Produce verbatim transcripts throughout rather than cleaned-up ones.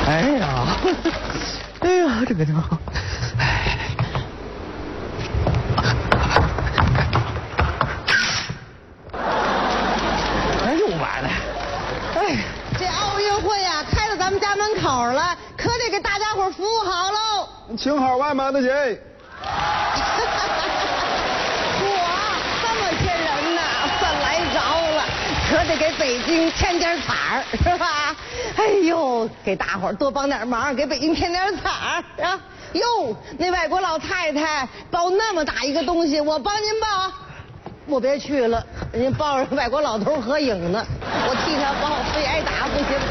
哎呀，哎呀，这个挺好。哎呦完了！哎， 这奥运会呀、啊，开到咱们家门口了，可得给大家伙服务好喽。 请好吧，马大姐。 我这么些人呢，算来着了，可得给北京添点彩儿，是吧？哎呦，给大伙儿多帮点忙，给北京添点彩儿啊！哟，那外国老太太抱那么大一个东西，我帮您抱。我别去了，人家抱着外国老头合影呢，我替他抱，非挨打不行。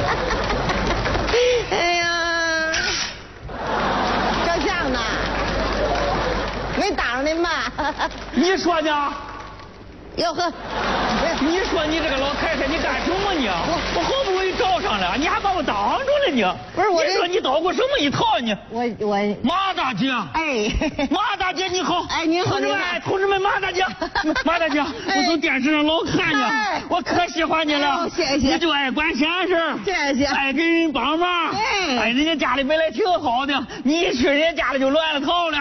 哎呀，照相呢，没打着您吧？ 你说呢？ 哟呵， 你说你这个老太太，你干什么呢？我我好不容易找上了，你还把我挡住了呢？ 不是我这， 你说你捣鼓什么一套呢？ 我我马大姐， 哎， 马大姐你好， 哎您好同志们， 您好同志们，马大姐，马大姐， 哎我从电视上老看你， 哎我可喜欢你了， 哎呦谢谢你就爱管闲事， 谢谢爱给人帮忙， 哎哎，人家家里本来挺好的，你一去人家家里就乱了套了。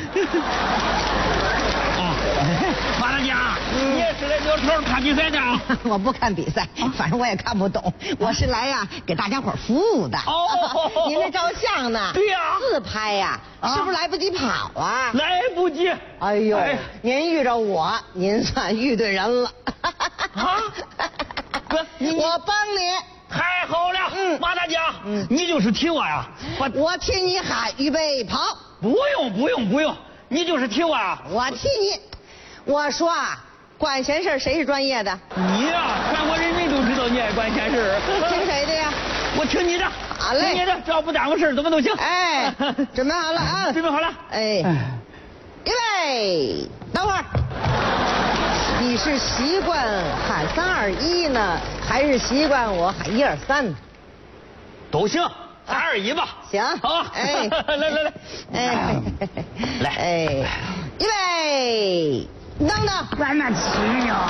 啊，马大姐，你也是来鸟巢看比赛的啊？ 我不看比赛，反正我也看不懂。我是来呀给大家伙服务的。 哦您这照相呢？ 对呀自拍呀， 啊是不是来不及跑啊？ 来不及。 哎呦哎， 您遇着我，您算遇对人了。 啊不你我帮你， 太好了， 嗯马大姐， 嗯你就是替我呀，我我替你喊预备跑， 不用不用不用，你就是替我呀， 我替你。我说啊，管闲事谁是专业的？ 你呀，全国人民都知道你爱管闲事。 听谁的呀？ 我听你的。 好嘞听你的，只要不耽误事怎么都行。 哎，准备好了啊！ 准备好了。 哎，预备，等会儿。你是习惯喊三二一呢，还是习惯我喊一二三呢？ 都行，三二一吧。 行， 好。 哎， 来来来， 哎， 来哎，预备，等等， 咱那骑呢？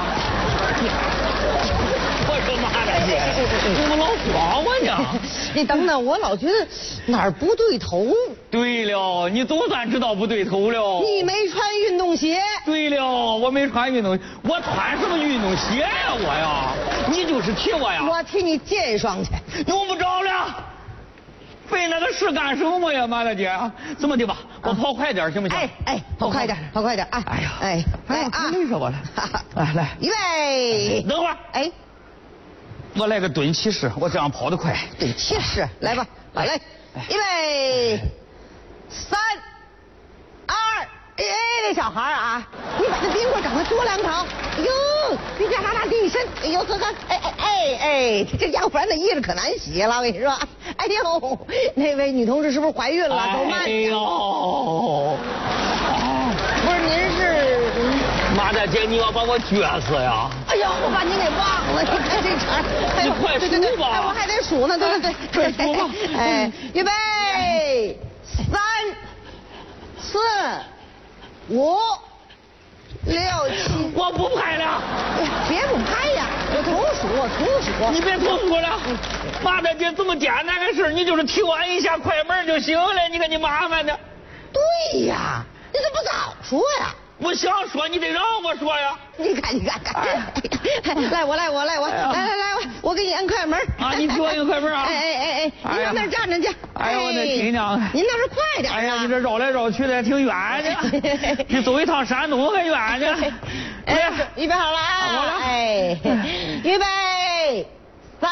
我说马大姐，你怎么老晃我呢？ 你等等，我老觉得哪儿不对头。 对了，你总算知道不对头了。 你没穿运动鞋。 对了，我没穿运动鞋，我穿什么运动鞋呀、我呀？你就是替我呀？ 我替你借一双去。 用不着了。费那个事干什么呀，马大姐？这么的吧，我跑快点行不行？ 哎哎，跑快点，跑快点啊！ 哎呀， 哎，来啊！ 累死我了。来来， 预备， 等会儿， 哎， 我来个蹲起式，我这样跑得快。 对，气势，来吧，好嘞，预备，三二一，这小孩啊，你把那冰棍整得多两口，哎呦，你别拉拉地身，哎呦呵呵，哎哎哎哎，这要不然那衣裳可难洗了，我跟你说，哎呦，那位女同志是不是怀孕了？走慢哎点。 呦， 不是，您是？ 马大姐，你要把我撅死呀？ 哎呦，我把您给忘了，你看这茬，哎呦， 你快对对对数吧哎，我还得数呢，对对对， 快数吧哎，预备，三、四、五、六、七， 我不拍了。 别不拍呀，我图数，我图数。 你别投诉了，马大姐这么简单的事，你就是提我一下快门就行了，你看你麻烦的。 对呀，你怎么不早说呀？ 我想说，你得让我说呀。 你看，你看，看，来我来我来我来来来我我给你按快门啊你替我按快门啊哎哎哎哎，您上那儿站着去。 哎呀我的亲娘您倒是快点啊！ 哎呀，你这绕来绕去的挺远的，你走一趟山东还远呢。 哎，预备好了啊！ 好了哎，预备，三、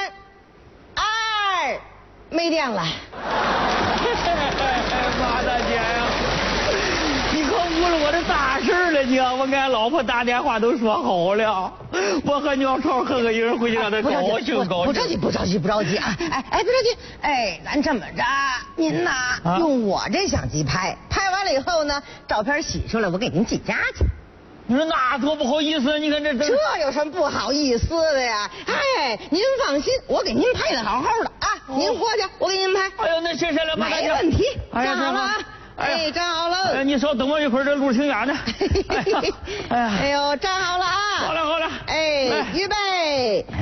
二，没电了。 马大姐呀，你可误了我的大事了你！我给俺老婆打电话都说好了，我和鸟巢合个影回去让她高兴高兴。 不着急，不着急，不着急啊！哎哎，不着急，哎，咱这么着，您呐、 啊用我这相机拍，拍完了以后呢，照片洗出来，我给您寄家去。 你说那多不好意思，你看这这。 这有什么不好意思的呀？哎，您放心，我给您拍的好好的啊！ 哦您过去，我给您拍。 哎呦，那谢谢了，马大姐。 没问题， 哎呀站好了啊！哎，站好了。 哎，你稍等我一会儿，这路挺远的。哎呀， 哎呦，站好了啊！ 好了好了。 哎，预备。